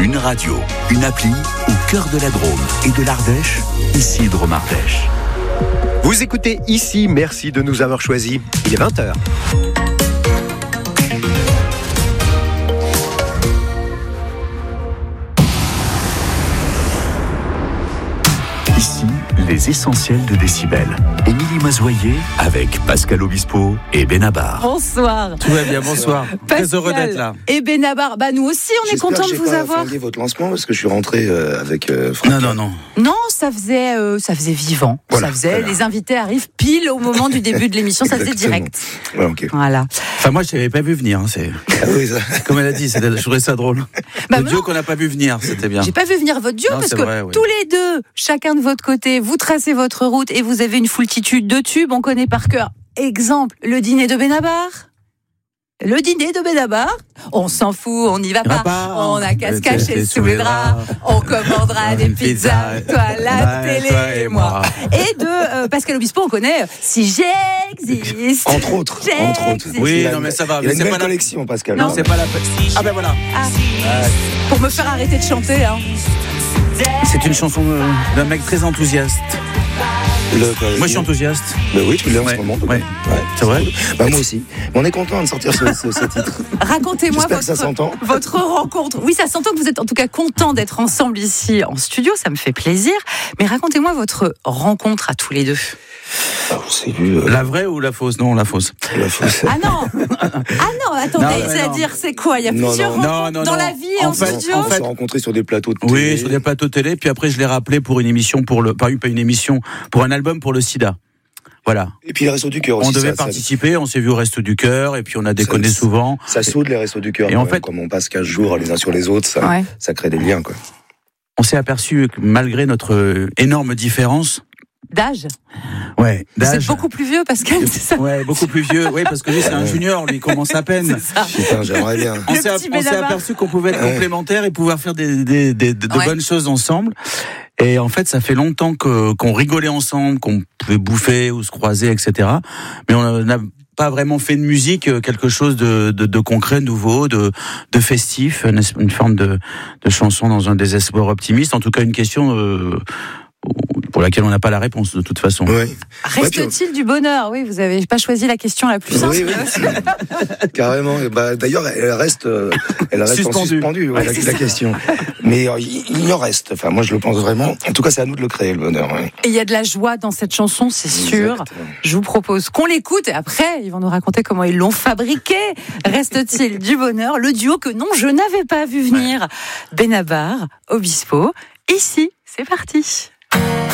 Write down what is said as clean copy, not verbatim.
Une radio, une appli au cœur de la Drôme et de l'Ardèche, ici Drôme Ardèche. Vous écoutez ici, merci de nous avoir choisis. Il est 20h. Ici, les essentiels de Décibel. Émilie Mazoyer avec Pascal Obispo et Benabar. Bonsoir. Tout va bien, bonsoir. Très heureux d'être là. Et Benabar, nous aussi, on est content de vous avoir. J'espère que votre lancement parce que je suis rentré avec Franck. Non. Non, ça faisait vivant. Voilà, ça faisait. Les invités arrivent pile au moment du début de l'émission. Ça faisait direct. Ouais, ok. Voilà. Enfin, moi, je t'avais pas vu venir. C'est Oui, ça. comme elle a dit. Je trouvais ça drôle. Le duo qu'on n'a pas vu venir, c'était bien. J'ai pas vu venir votre duo Non, parce c'est que vrai, oui. tous les deux, chacun de votre côté, vous tracez votre route et vous avez une foultitude de tubes. On connaît par cœur. Exemple, le dîner de Benabar. Le dîner de Benabar, on s'en fout, on n'y va pas. On a qu'à se cacher sous les draps. On commandera des pizzas, toi, la télé et moi. Et de Pascal Obispo, on connaît Si j'existe. Entre autres. Oui, non, mais ça va. Il y a Mais une c'est belle pas la... collection, Pascal. Non, c'est pas la... Ah ben voilà. Pour me faire arrêter de chanter, hein. C'est une chanson d'un mec très enthousiaste. Moi, je suis enthousiaste. Oui, tu l'es en ce Ouais, moment. ouais. C'est vrai. Moi aussi. On est content de sortir ce titre. Racontez-moi J'espère que ça s'entend. votre rencontre. Oui, ça s'entend que vous êtes en tout cas content d'être ensemble ici en studio, ça me fait plaisir. Mais racontez-moi votre rencontre à tous les deux. On s'est vu. La vraie ou la fausse? Non, la fausse. La fausse. Ah non, attendez, Non, mais c'est-à-dire c'est quoi? Il y a plusieurs rencontres dans la vie et en studio. On s'est rencontrés sur des plateaux de télé. Oui, sur des plateaux télé. Puis après, je l'ai rappelé pour une émission pas une émission, pour un album pour le SIDA. Voilà. Et puis les Restos du Cœur aussi. On devait participer, on s'est vu au Resto du Cœur, et puis on a déconné souvent. Ça soude les Restos du Cœur. Et en fait, comme on passe 15 jours les uns sur les autres, ça crée des liens, quoi. On s'est aperçu que malgré notre énorme différence D'âge. Ouais, Vous êtes beaucoup plus vieux, Pascal, c'est ça? Ouais, beaucoup plus vieux. Oui, parce que lui, c'est un junior, lui, il commence à peine. Putain, j'aimerais bien. On s'est aperçu qu'on pouvait être complémentaires et pouvoir faire de bonnes choses ensemble. Et en fait, ça fait longtemps qu'on rigolait ensemble, qu'on pouvait bouffer ou se croiser, etc. Mais on n'a pas vraiment fait de musique quelque chose de concret, nouveau, de festif, une forme de chanson dans un désespoir optimiste. En tout cas, une question pour laquelle on n'a pas la réponse de toute façon. Ouais. Reste-t-il du bonheur? Oui, vous n'avez pas choisi la question la plus simple. Oui. Carrément. D'ailleurs, elle reste suspendue la question. Mais il en reste. Enfin, moi, je le pense vraiment. En tout cas, c'est à nous de le créer, le bonheur. Ouais. Et il y a de la joie dans cette chanson, c'est sûr. Exactement. Je vous propose qu'on l'écoute et après, ils vont nous raconter comment ils l'ont fabriqué. Reste-t-il du bonheur? Le duo que non, je n'avais pas vu venir. Benabar, Obispo. Ici, c'est parti.